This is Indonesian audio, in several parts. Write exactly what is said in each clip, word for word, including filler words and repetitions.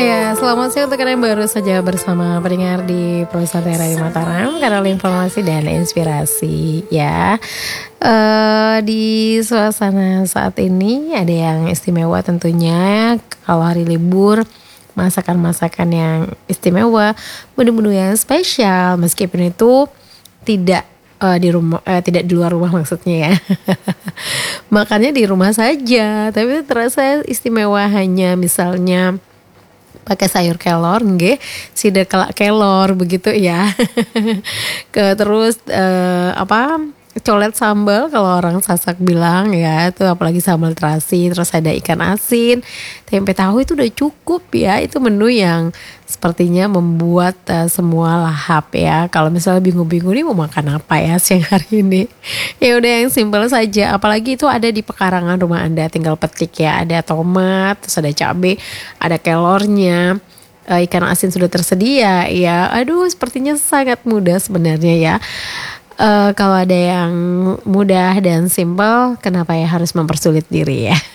Ya, selamat siang untuk kalian baru saja bersama pendengar di Prosa Tera di Mataram, kanal informasi dan inspirasi ya. Uh, di suasana saat ini ada yang istimewa tentunya kalau hari libur, masakan-masakan yang istimewa, menu-menu yang spesial meskipun itu tidak uh, di rumah, uh, tidak di luar rumah maksudnya ya. Makannya di rumah saja, tapi terasa istimewa hanya misalnya pakai sayur kelor, nggih, sidar kelak kelor begitu ya. Ke terus uh, apa? Colet sambal kalau orang Sasak bilang ya, itu apalagi sambal terasi, terus ada ikan asin, tempe tahu, itu udah cukup ya. Itu menu yang sepertinya membuat uh, semua lahap ya. Kalau misalnya bingung-bingung nih mau makan apa ya siang hari ini, ya udah yang simpel saja. Apalagi itu ada di pekarangan rumah Anda, tinggal petik ya. Ada tomat, terus ada cabai, ada kelornya, uh, ikan asin sudah tersedia ya. Aduh, sepertinya sangat mudah sebenarnya ya. Uh, kalau ada yang mudah dan simpel, kenapa ya harus mempersulit diri ya?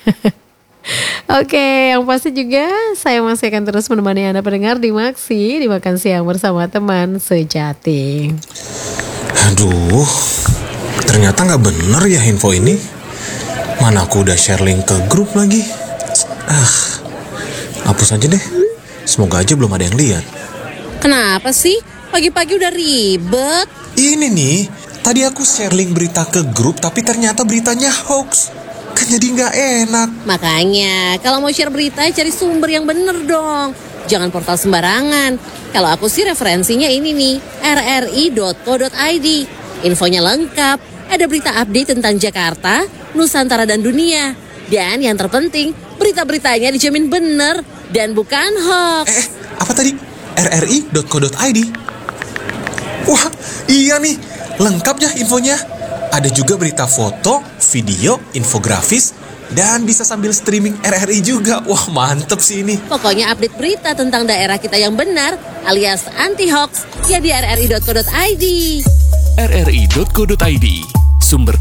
Oke, okay, yang pasti juga saya masih akan terus menemani Anda pendengar di Maksi, di Makan Siang bersama teman sejati. Aduh, ternyata gak bener ya info ini. Mana aku udah share link ke grup lagi. Ah, hapus aja deh. Semoga aja belum ada yang lihat. Kenapa sih? Pagi-pagi udah ribet. Ini nih, tadi aku share link berita ke grup, tapi ternyata beritanya hoax. Kan jadi gak enak. Makanya, kalau mau share berita, cari sumber yang bener dong. Jangan portal sembarangan. Kalau aku sih referensinya ini nih, r r i dot co dot i d. Infonya lengkap, ada berita update tentang Jakarta, Nusantara dan dunia. Dan yang terpenting, berita-beritanya dijamin bener dan bukan hoax. Eh, apa tadi? r r i dot co dot i d. Wah, iya nih, lengkap ya infonya. Ada juga berita foto, video, infografis, dan bisa sambil streaming R R I juga. Wah, mantep sih ini. Pokoknya update berita tentang daerah kita yang benar, alias anti-hoax, ya di r r i dot co dot i d. r r i dot co dot i d, sumber